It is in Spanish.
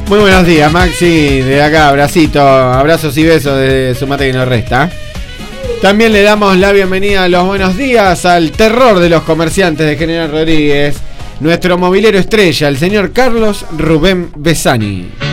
Muy buenos días, Maxi. De acá, abracito, abrazos y besos de su mate que nos resta. También le damos la bienvenida a los buenos días al terror de los comerciantes de General Rodríguez, nuestro mobilero estrella, el señor Carlos Rubén Besani.